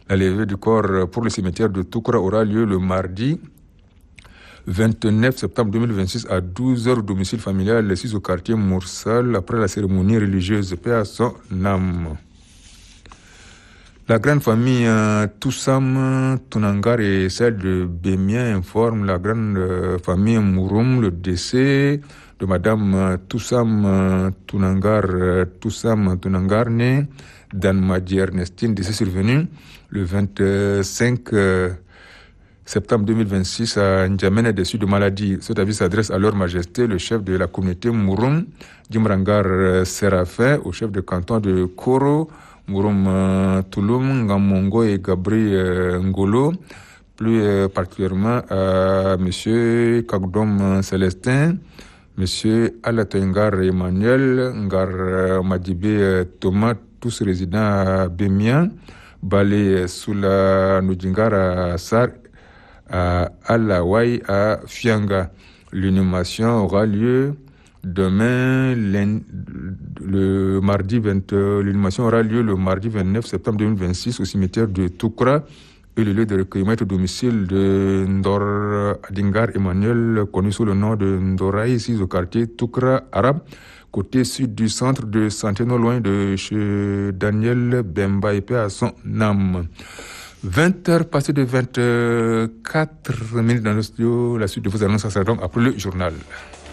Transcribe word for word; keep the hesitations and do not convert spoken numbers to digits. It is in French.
La levée du corps pour le cimetière de Toukra aura lieu le mardi vingt-neuf septembre deux mille vingt-six à douze heures au domicile familial, le six au quartier Moursal, après la cérémonie religieuse. Paix à son âme. La grande famille euh, Toussam Tunangar et celle de Bémien informent la grande euh, famille Mouroum le décès de Madame euh, Toussam euh, Tunangar, euh, Toussam Tunangar, née d'Anne-Madji Ernestine, décès survenu le vingt-cinq euh, septembre deux mille vingt-six à N'Djamena, déçu de maladie. Cet avis s'adresse à leur majesté, le chef de la communauté Mouroum, Djimrangar euh, Séraphin, au chef de canton de Koro, Mouroum euh, Touloum, Ngamongo et Gabri euh, Ngolo, plus euh, particulièrement à M. Kagdom euh, Célestin, M. Alatengar Emmanuel, Ngar euh, Madibé euh, Thomas, tous résidents à Bémien, Balé Soula Nudingar à Sar, à Alawai à Fianga. L'inhumation aura lieu demain, le mardi vingt, l'inhumation aura lieu le mardi vingt-neuf septembre deux mille vingt-six au cimetière de Toukra et le lieu de recueillement est au domicile de Ndor Adingar Emmanuel, connu sous le nom de Ndoraï, ici au quartier Toukra arabe, côté sud du centre de santé, non loin de chez Daniel Bemba, et paix à son âme. vingt heures passées de vingt-quatre minutes dans le studio, la suite de vos annonces, ça sera donc après le journal.